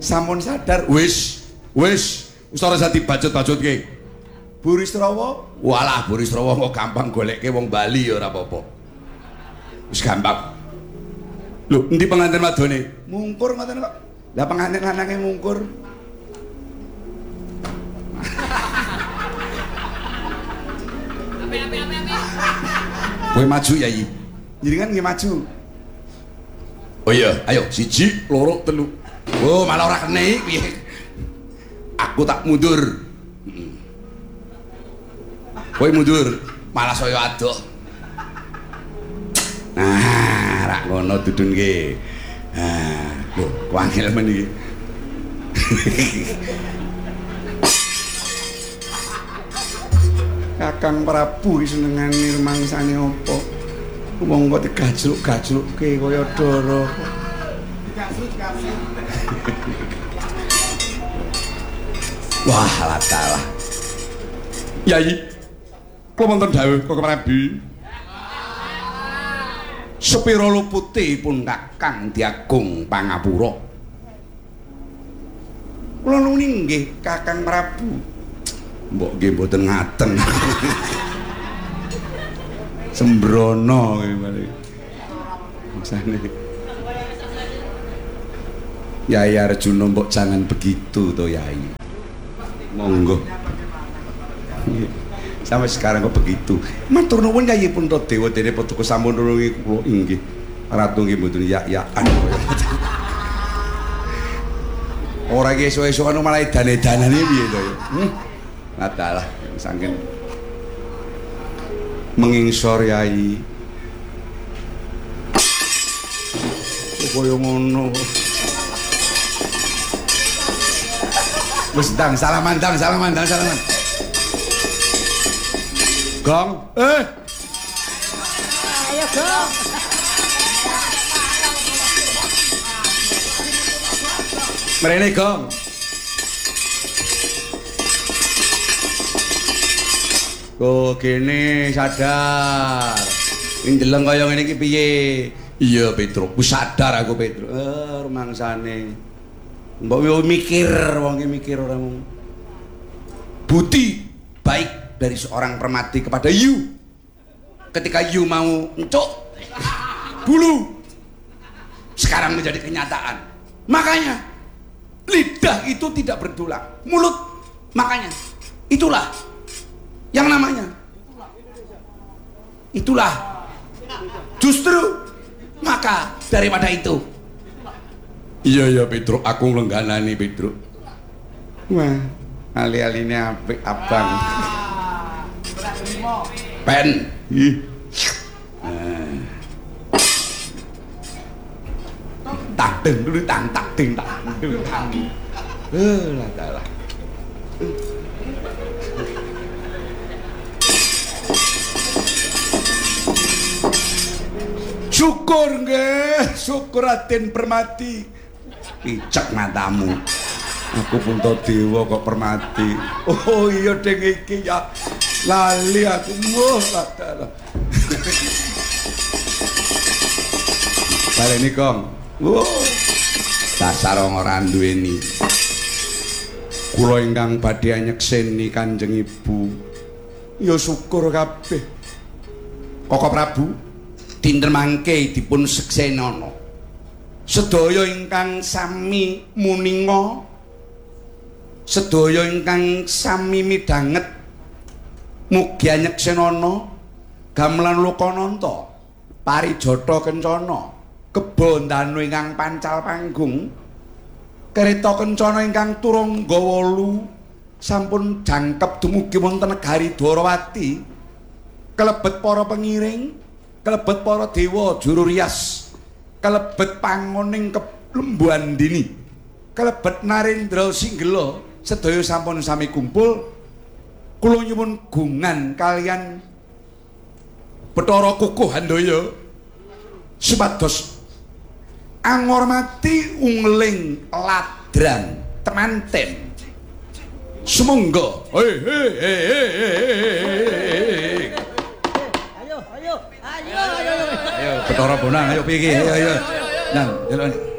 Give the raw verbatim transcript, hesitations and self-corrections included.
sampun sadar wis wis wis ora usah dibajut-bajutke. Burisrawa walah Burisrawa kok gampang golekke wong Bali ya ora apa-apa wis gampang. Lho endi pengantin wadone mungkur ngoten kok. Lah pengantin lanange mungkur kowe maju ya iki. Jenengan nggih maju. Oh iya, ayo siji, loro, telu. Oh, malah ora kene piye. Aku tak mundur. Heeh. Kowe mundur, malah saya adoh. Nah, rak ngono dudunke. Nah, lho, wangil men iki. Kakang Prabu iki senengane rumangsane apa? Wong kok digajluk-gajlukke kaya dara. Wah, latalah. Yai, kula wonten dawuh Kakang Prabu. Sepira luputipun Kakang Diagung Pangapura. Kula nuwun nggih Kakang Prabu. Mbok nggih mboten ngaten. Sembrono ngene. Maksane. Yai Arjuna mbok jangan begitu to Yai. Monggo. Sampai sekarang kok begitu. Matur nuwun Yai Puntadewa dene paduka sampun nulungi kula inggih. Ratu nggih mboten yak-yakan. Ora iki esuk-esukan malah edan-edanane piye to ya. Hmm. Adalah saking mengingsor Yai kaya ngono wis ndang salaman ndang salaman ndang salaman Gong eh ayo Gong mrene Gong kok kene sadar. Ndeleng kaya ngene iki piye? Iya, Petruk. Wis sadar aku, Petruk. Eh, rumangsane. Mbok yo mikir, wong iki mikir ora mung. Budi baik dari seorang permati kepada Yu. Ketika Yu mau encuk bulu. Sekarang menjadi kenyataan. Makanya lidah itu tidak bertulang. Mulut makanya itulah yang namanya itulah justru maka daripada itu iya ya Petruk aku nglengganani Petruk wah ali-aline apik abang pen ih tak deng dulu tang tak ding tak deng tang eh lah lah syukur nggih, syukur Raden Permati. Picek matamu. Aku Puntadewa kok Permati. Oh iya deng iki ya. Lali aku muh ladalah. Baleni Kong. Wo. Dasar wong ora duweni. Kula ingkang badhe nyekseni Kanjeng Ibu. Ya syukur kabeh. Koko Prabu dinten mangke dipun seksenana sedaya ingkang sami muninga sedaya ingkang sami midhanget mugi anyeksenana gamelan Lokananta parijata kencana kebo ndanu ingkang pancal panggung kereta kencana ingkang turangga wolu sampun jangkep dumugi wonten negari Dwarawati kelebet para pengiring kelebet para dewa juru rias kelebet pangoning kelembuan dini kelebet Narendra Singgela sedaya sampun sami kumpul kula nyuwun gungan kalian Bathara Kukuh Handaya supados angormati ungling ladran temanten sumangga hei hei hei hei ayo ayo ayo ayo Bathara Bonang ayo piye iki ayo ayo nang delok